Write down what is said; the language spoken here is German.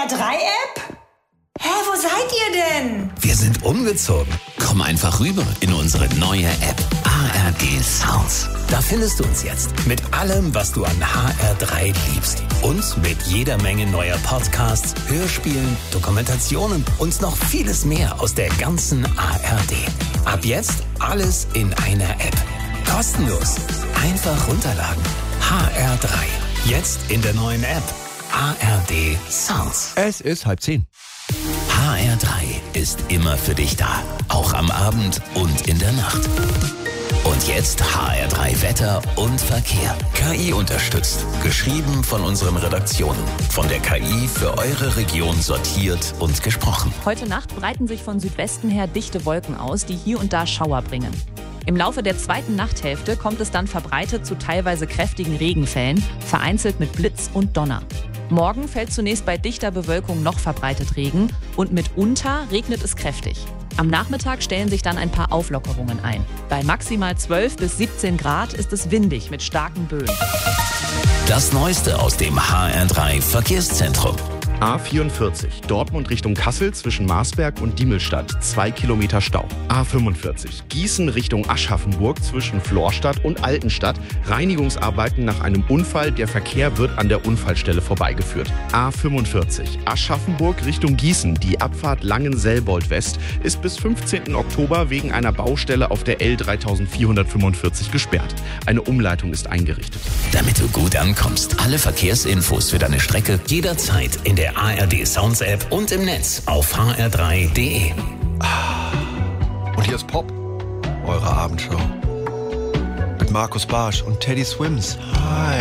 HR3-App? Hä, wo seid ihr denn? Wir sind umgezogen. Komm einfach rüber in unsere neue App ARD Sounds. Da findest du uns jetzt mit allem, was du an HR3 liebst. Und mit jeder Menge neuer Podcasts, Hörspielen, Dokumentationen und noch vieles mehr aus der ganzen ARD. Ab jetzt alles in einer App. Kostenlos. Einfach runterladen. HR3. Jetzt in der neuen App. ARD Sounds. Es ist 9:30. HR3 ist immer für dich da. Auch am Abend und in der Nacht. Und jetzt HR3 Wetter und Verkehr. KI unterstützt. Geschrieben von unseren Redaktionen. Von der KI für eure Region sortiert und gesprochen. Heute Nacht breiten sich von Südwesten her dichte Wolken aus, die hier und da Schauer bringen. Im Laufe der zweiten Nachthälfte kommt es dann verbreitet zu teilweise kräftigen Regenfällen, vereinzelt mit Blitz und Donner. Morgen fällt zunächst bei dichter Bewölkung noch verbreitet Regen und mitunter regnet es kräftig. Am Nachmittag stellen sich dann ein paar Auflockerungen ein. Bei maximal 12 bis 17 Grad ist es windig mit starken Böen. Das Neueste aus dem HR3 Verkehrszentrum. A44, Dortmund Richtung Kassel zwischen Marsberg und Diemelstadt, 2 Kilometer Stau. A45, Gießen Richtung Aschaffenburg zwischen Florstadt und Altenstadt, Reinigungsarbeiten nach einem Unfall, der Verkehr wird an der Unfallstelle vorbeigeführt. A45, Aschaffenburg Richtung Gießen, die Abfahrt Langenselbold West ist bis 15. Oktober wegen einer Baustelle auf der L3445 gesperrt. Eine Umleitung ist eingerichtet. Damit du gut ankommst, alle Verkehrsinfos für deine Strecke jederzeit in der ARD Sounds App und im Netz auf hr3.de. Und hier ist Pop, eure Abendshow. Mit Markus Barsch und Teddy Swims. Hi.